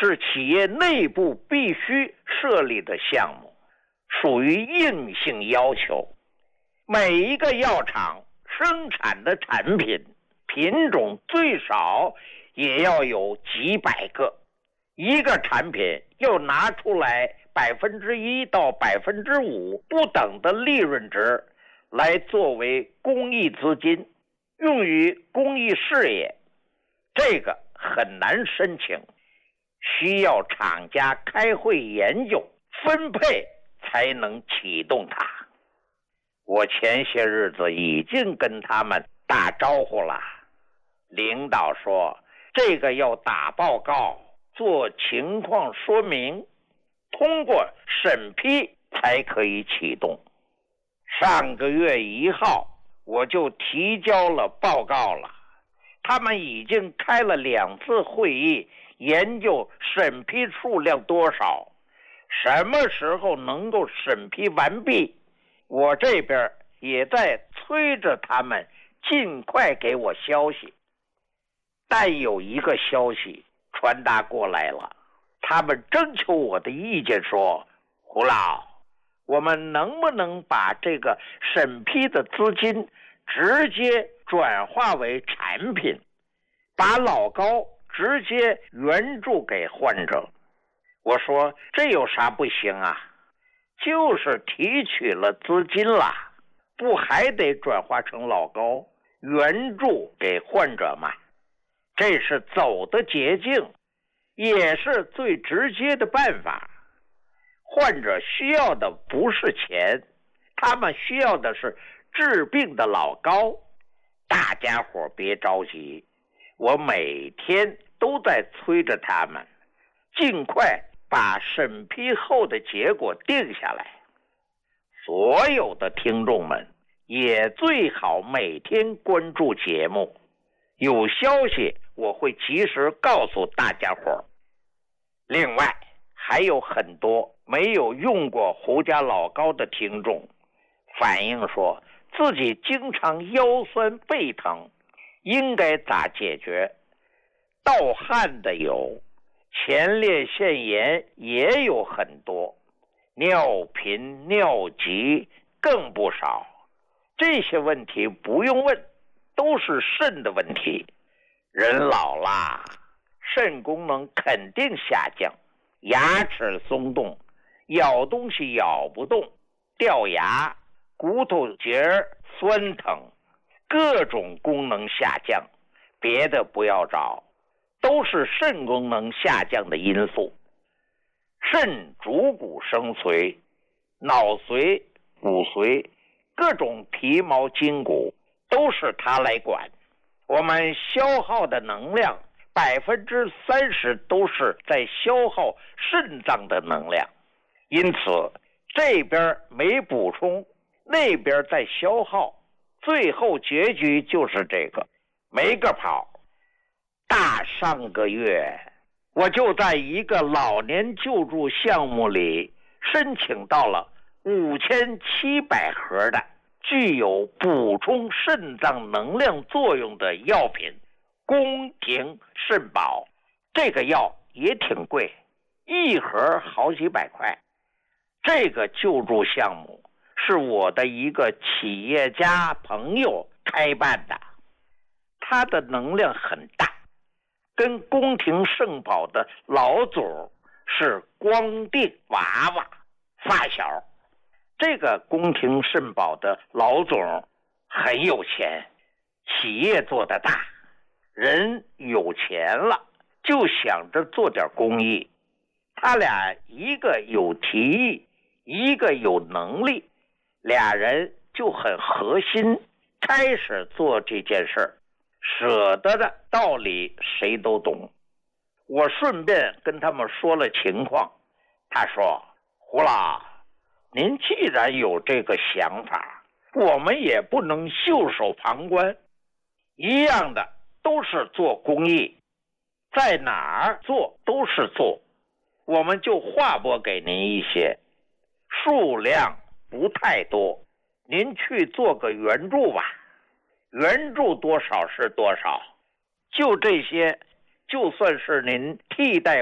是企业内部必须设立的项目，属于硬性要求。每一个药厂生产的产品品种最少也要有几百个，一个产品要拿出来1%到5%不等的利润值来作为公益资金，用于公益事业，这个很难申请，需要厂家开会研究分配才能启动它。我前些日子已经跟他们打招呼了，领导说这个要打报告，做情况说明，通过审批才可以启动。上个月1号我就提交了报告了，他们已经开了2次会议，研究审批数量多少，什么时候能够审批完毕。我这边也在催着他们尽快给我消息。但有一个消息传达过来了，他们征求我的意见说，胡老，我们能不能把这个审批的资金直接转化为产品，把老高直接援助给患者。我说这有啥不行啊，就是提取了资金了，不还得转化成老高援助给患者吗？这是走的捷径，也是最直接的办法。患者需要的不是钱，他们需要的是治病的老高。大家伙别着急，我每天都在催着他们尽快把审批后的结果定下来。所有的听众们也最好每天关注节目，有消息我会及时告诉大家伙。另外还有很多没有用过胡家老高的听众反映说自己经常腰酸背疼，应该咋解决？盗汗的有，前列腺炎也有很多，尿频尿急更不少。这些问题不用问，都是肾的问题。人老啦，肾功能肯定下降，牙齿松动，咬东西咬不动，掉牙，骨头节酸疼，各种功能下降，别的不要找，都是肾功能下降的因素。肾主骨生髓，脑髓、骨髓，各种皮毛筋骨都是它来管。我们消耗的能量30%都是在消耗肾脏的能量，因此这边没补充，那边在消耗，最后结局就是这个，没个跑。大上个月我就在一个老年救助项目里申请到了5700盒的具有补充肾脏能量作用的药品宫廷肾宝。这个药也挺贵，一盒好几百块。这个救助项目是我的一个企业家朋友开办的，他的能量很大，跟宫廷肾宝的老总是光腚娃娃发小。这个宫廷肾宝的老总很有钱，企业做得大，人有钱了就想着做点公益。他俩一个有提议，一个有能力，俩人就很核心，开始做这件事儿。舍得的道理谁都懂。我顺便跟他们说了情况，他说，胡老，您既然有这个想法，我们也不能袖手旁观，一样的都是做公益，在哪儿做都是做，我们就划拨给您一些，数量不太多，您去做个援助吧，援助多少是多少，就这些，就算是您替代